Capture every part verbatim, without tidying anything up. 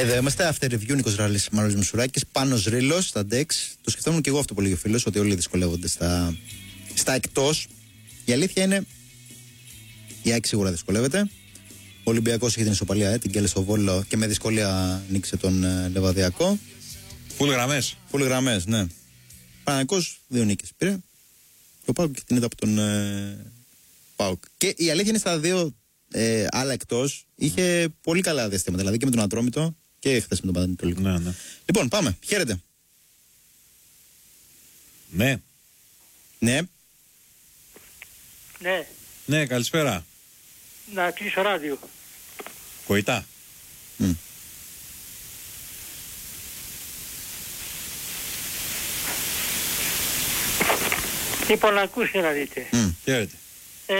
Εδώ είμαστε, after review, Νίκος Ράλης, Μάνος Μισουράκης, Πάνος Ρήλος στα Dex. Το σκεφτόμουν και εγώ αυτό που λέει ο φίλος, ότι όλοι δυσκολεύονται στα, στα εκτός. Η αλήθεια είναι, η ΑΕΚ σίγουρα δυσκολεύεται. Ο Ολυμπιακός έχει την ισοπαλία, ε, την Κέλε στο Βόλο και με δυσκολία νίκησε τον ε, Λεβαδιακό. Φουλ γραμμές. Φουλ γραμμές, ναι. Παναθηναϊκός δύο νίκες πήρε. Και ο ΠΑΟΚ την είδα από τον ε, ΠΑΟΚ. Και η αλήθεια είναι στα δύο ε, άλλα εκτός είχε mm. πολύ καλά διαστήματα. Δηλαδή και με τον Ατρόμητο και χθες με τον Πανατολικό. Ναι, ναι. Λοιπόν, πάμε. Χαίρετε. Ναι. Ναι. Ναι. Ναι, καλησπέρα. Να κλείσω ράδιο. Κοητά. Mm. Λοιπόν, ακούστε να δείτε. Mm. Χαίρετε. Ε,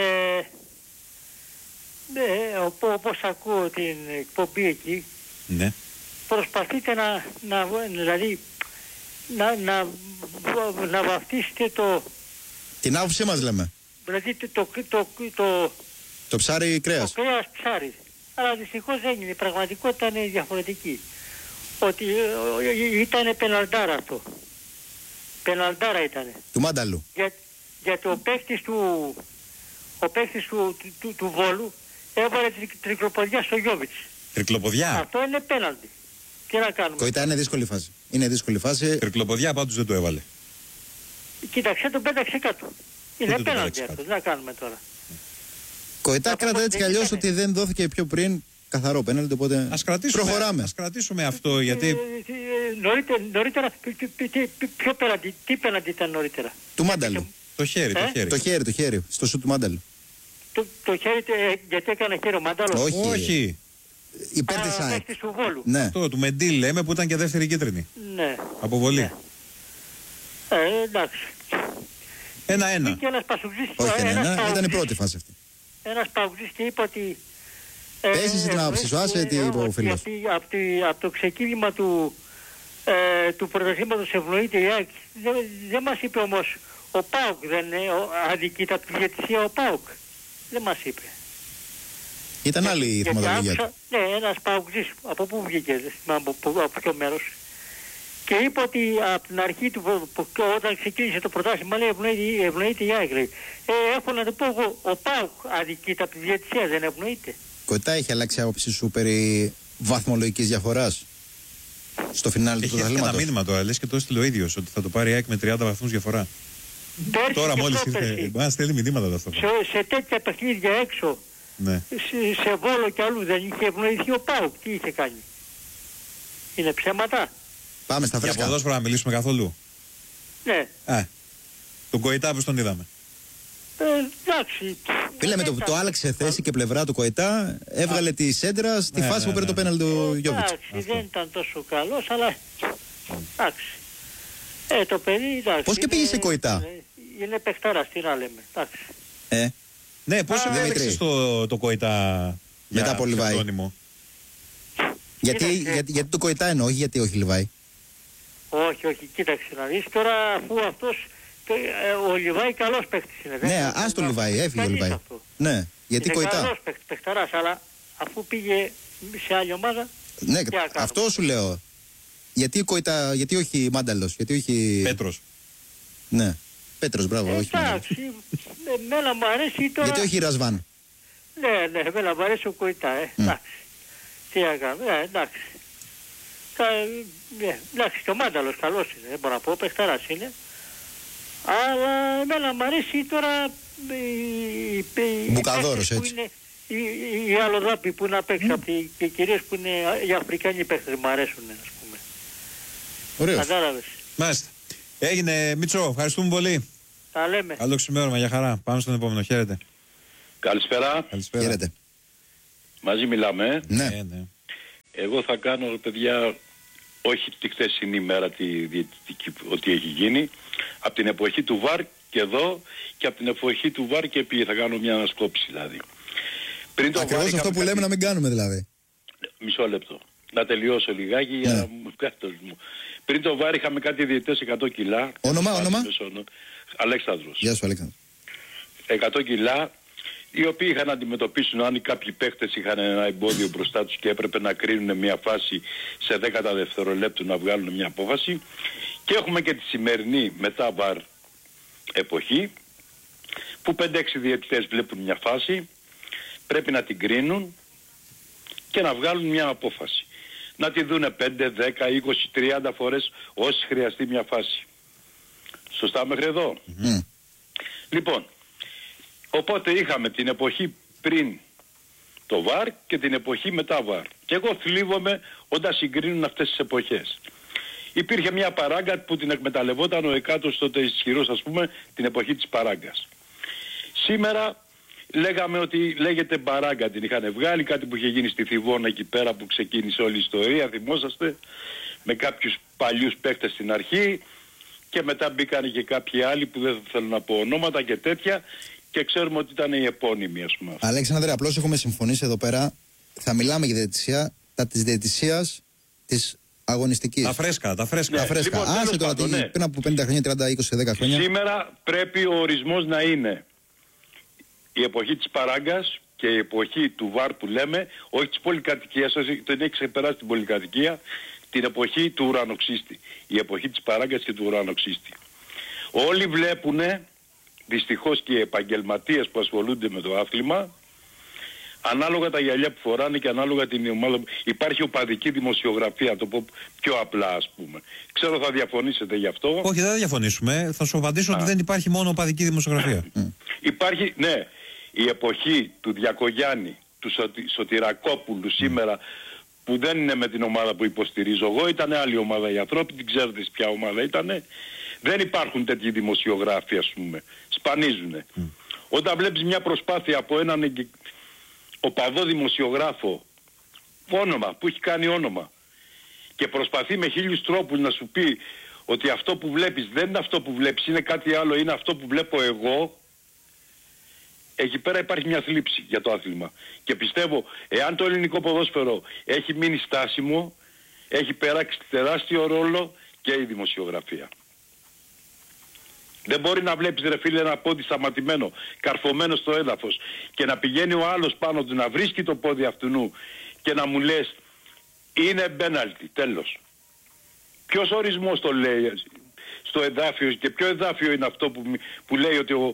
ναι, όπως ακούω την εκπομπή εκεί, Ναι. προσπαθείτε να, να δηλαδή, να, να, να βαφτίσετε το, Την άποψή μας λέμε. δηλαδή το, το, το, το, Το ψάρι το κρέας. κρέας ψάρι. Αλλά δυστυχώς δεν είναι. Η πραγματικότητα είναι διαφορετική. Ότι ήταν πεναλτάρα αυτό. Πεναλτάρα ήτανε. Του Μάνταλου. Για, γιατί ο παίκτης του, ο παίκτης του, του, του, του Βόλου έβαλε τρι, τρικλοποδιά στο Γιώβιτς. Τρικλοποδιά. Αυτό είναι πέναλτι. Τι να κάνουμε. Κοητά είναι δύσκολη φάση. Είναι δύσκολη φάση. Τρικλοποδιά πάντως δεν το έβαλε. Κοίταξε, τον πέταξε κάτω. Είναι τον πέναλτι πέταξε αυτό. κάτω. Τι να κάνουμε τώρα. Κοητά Αυτό κράτα δεν έτσι κι αλλιώς ήταν. ότι δεν δόθηκε πιο πριν καθαρό πέναλτι, οπότε Ας κρατήσουμε, προχωράμε. ας κρατήσουμε αυτό γιατί. Ε, ε, νωρίτερα, νωρίτερα πι- πι- πι- πι- ποιο πέναλτι, τι πέναλτι ήταν νωρίτερα. Του Μάνταλου. Το χέρι, το Ε? χέρι. Το χέρι, το χέρι. Στο σου του Μάνταλου. Το, το χέρι, ε, γιατί έκανε χέρι ο Μάνταλος. Όχι. Όχι. Υπέρ της Α, ΑΕΚ. παίκτης του Βόλου. Ναι. Το του Μεντίλ λέμε που ήταν και δεύτερη κίτρινη. Ναι. Αποβολή. Ναι. Ε, εντάξει. Ένα-ένα. Και ένας πασουτζής, Όχι, ναι, ένας ναι, ήταν η παουτζής- πρώτη φάση αυτή. ένας παουτζής και είπε ότι... ε, Πες εσύ την άποψη σου, άσε τι είπε ο ότι φίλος. Από, τη- από, τη- από το ξεκίνημα του, ε, του πρωταθλήματος ευνοείται η ΑΕΚ. Δεν, δεν μας είπε όμως ο ΠΑΟΚ δεν είναι ο- αδικεί τα διαιτησία ο ΠΑΟΚ. Δεν μας είπε. Ήταν άλλη η Γιατί θεματολογία του. άκουσα- Ναι, ένας παουτζής. Από πού βγήκε, δεν θυμάμαι από, πού- από ποιο μέρος. Και είπε ότι από την αρχή του, που- που- όταν ξεκίνησε το πρωτάθλημα, λέει ευνοείται, ευνοείται η ΑΕΚ. Λέει. Ε, έχω να το πω εγώ, ο ΠΑΟΚ αδικείται από τη διαιτησία, δεν ευνοείται. Κοητά έχει αλλάξει η άποψή σου περί βαθμολογικής διαφοράς στο φινάλι του Έχει έρθει ένα πρωταθλήματος. μήνυμα τώρα, λες και το έστειλε ο ίδιος ότι θα το πάρει η ΑΕΚ με τριάντα βαθμούς διαφορά. Πέρσι Τώρα και μόλις πρόπερσι, ήρθε. Μπορεί να στέλνει μηνύματα ταυτόχρονα. σε, σε τέτοια παιχνίδια έξω, Ναι. σε, σε Βόλο και αλλού δεν είχε ευνοηθεί ο ΠΑΟΚ. Τι είχε κάνει. Είναι ψέματα. Πάμε στα Για φρέσκα. ποδόσφαιρα να μιλήσουμε καθόλου. Ναι. Α, τον Κοητά πώς τον είδαμε. Ε, εντάξει. Φίλε, με το που το άλλαξε θέση και πλευρά του Κοητά, έβγαλε τη σέντρα στη Ναι, φάση ναι, που πήρε ναι. το πέναλτι του Γιώβιτς. Εντάξει, δεν ήταν τόσο καλός, αλλά εντάξει. Ε, το παιδί, εντάξει. Πώς και είναι- πήγε σε Κοητά? Είναι, είναι παιχτάρας, τι να λέμε. Εντάξει. Ε, Ναι, πώς Α, επέλεξες Δημήτρη. το, το Κοητά Μετά για από Λιβάη. ψευδόνυμο? γιατί, Κοίταξε. γιατί, γιατί το Κοητά εννοώ, όχι γιατί όχι Λιβάη. Όχι, όχι, κοίταξε να δεις τώρα, αφού αυτός, το, ε, ο Λιβάη καλός παίχτης είναι. δεν Ναι, είναι- ας το να- Λιβάη, έφυγε ο κανείς Λιβάη. αυτό. Ναι, γιατί είναι Κοητά. καλός παίχτης, παιχταράς, αλλά αφού πήγε σε άλλη ομάδα, Ναι, τι να κάνουμε. αυτό σου λέω. Γιατί Κοητά, γιατί όχι Μάνταλος, γιατί όχι. Πέτρος. Ναι, Πέτρος, μπράβο, όχι Μάνταλος. εντάξει, εμένα μου αρέσει τώρα. Γιατί όχι Ρασβάν. Ναι, ναι, εμένα μου αρέσει ο Κοητά, ε. Mm. Εντάξει. Τι να κάνουμε, ε, εντάξει. Κα, ναι, εντάξει, και ο Μάνταλος καλός είναι, δεν μπορώ να πω, παιχταράς είναι. Αλλά εμένα μου αρέσει τώρα η, η, η, Μπουκαδόρος, οι παίκτες που έτσι. είναι, οι, οι αλλοδάποι που είναι απ' έξω, από τη- και κυρίως που είναι οι Αφρικανοί παίκτες μου αρέσουν, ας πούμε. Ωραίος. Κατάλαβες. Μάλιστα. Έγινε, Μίτσο, ευχαριστούμε πολύ. Τα λέμε. Καλό ξημέρωμα, για χαρά. Πάμε στον επόμενο. Χαίρετε. Καλησπέρα. Καλησπέρα. Χαίρετε. Μαζί μιλάμε. ε. Ναι. Ε, ναι. Εγώ θα κάνω, παιδιά, όχι τη χθεσινή μέρα τη διαιτητική ότι έχει γίνει, από την εποχή του ΒΑΡ και εδώ και από την εποχή του ΒΑΡ και πήγε. Θα κάνω μια ανασκόπηση δηλαδή. Πριν το Ακριβώς VAR αυτό είχαμε που λέμε κάτι- να μην κάνουμε δηλαδή. Μισό λεπτό. Να τελειώσω λιγάκι για Ναι. να μου βγάλει μου. Πριν το ΒΑΡ είχαμε κάτι διαιτητές εκατό κιλά. Όνομα, όνομα. Αλέξανδρος. Γεια σου, Αλέξανδρο. εκατό κιλά οι οποίοι είχαν να αντιμετωπίσουν αν κάποιοι παίχτες είχαν ένα εμπόδιο μπροστά τους και έπρεπε να κρίνουν μια φάση σε δέκατα δευτερολέπτου να βγάλουν μια απόφαση. Και έχουμε και τη σημερινή μετά βαρ εποχή που πέντε έξι διαιτητές βλέπουν μια φάση, πρέπει να την κρίνουν και να βγάλουν μια απόφαση. Να τη δούνε πέντε, δέκα, είκοσι, τριάντα φορές όσοι χρειαστεί μια φάση. Σωστά μέχρι εδώ? Mm. Λοιπόν, οπότε είχαμε την εποχή πριν το βαρ και την εποχή μετά βαρ. Και εγώ θλίβομαι όταν συγκρίνουν αυτές τις εποχές. Υπήρχε μια παράγκα που την εκμεταλλευόταν ο εκάτος τότε ισχυρός, ας πούμε, την εποχή της παράγκας. Σήμερα λέγαμε ότι λέγεται παράγκα, την είχαν βγάλει, κάτι που είχε γίνει στη Θηβώνα εκεί πέρα που ξεκίνησε όλη η ιστορία, θυμόσαστε, με κάποιους παλιούς παίκτες στην αρχή και μετά μπήκαν και κάποιοι άλλοι που δεν θέλω να πω ονόματα και τέτοια και ξέρουμε ότι ήταν οι επώνυμοι, ας πούμε. Αλέξανδρε, απλώς έχουμε συμφωνήσει εδώ πέρα, θα μιλάμε για διαιτησία, τα της διαιτησίας της αγωνιστικής. Τα φρέσκα, τα φρέσκα. Ναι, τα φρέσκα. λοιπόν, Άσε τώρα πάντων, ναι. πριν από πενήντα χρόνια, τριάντα, είκοσι, δέκα χρόνια. Σήμερα πρέπει ο ορισμός να είναι η εποχή της παράγκας και η εποχή του βαρ που λέμε, όχι της πολυκατοικίας, δεν έχει ξεπεράσει την πολυκατοικία, την εποχή του ουρανοξύστη. Η εποχή της παράγκας και του ουρανοξύστη. Όλοι βλέπουνε, δυστυχώς και οι επαγγελματίες που ασχολούνται με το άθλημα, ανάλογα τα γυαλιά που φοράνε και ανάλογα την ομάδα. Υπάρχει οπαδική δημοσιογραφία, το πω πιο απλά, ας πούμε. Ξέρω θα διαφωνήσετε γι' αυτό. Όχι, δεν θα διαφωνήσουμε. Θα σου απαντήσω ότι δεν υπάρχει μόνο οπαδική δημοσιογραφία. Υπάρχει, ναι, η εποχή του Διακογιάννη, του Σωτι, Σωτηρακόπουλου σήμερα, που δεν είναι με την ομάδα που υποστηρίζω εγώ, ήταν άλλη ομάδα οι ανθρώποι, την ξέρετε ποια ομάδα ήταν. Δεν υπάρχουν τέτοιοι δημοσιογράφοι, ας πούμε. Σπανίζουνε. Mm. Όταν βλέπεις μια προσπάθεια από έναν οπαδό δημοσιογράφο, όνομα, που έχει κάνει όνομα, και προσπαθεί με χίλιους τρόπους να σου πει ότι αυτό που βλέπεις δεν είναι αυτό που βλέπεις, είναι κάτι άλλο, είναι αυτό που βλέπω εγώ, εκεί πέρα υπάρχει μια θλίψη για το άθλημα. Και πιστεύω, εάν το ελληνικό ποδόσφαιρο έχει μείνει στάσιμο, έχει περάσει τεράστιο ρόλο και η δημοσιογραφία. Δεν μπορεί να βλέπεις, ρε φίλε, ένα πόδι σταματημένο, καρφωμένο στο έδαφος και να πηγαίνει ο άλλος πάνω του, να βρίσκει το πόδι αυτού και να μου λες είναι μπέναλτι, τέλος. Ποιος ορισμός το λέει στο εδάφιο και ποιο εδάφιο είναι αυτό που, που λέει ότι ο,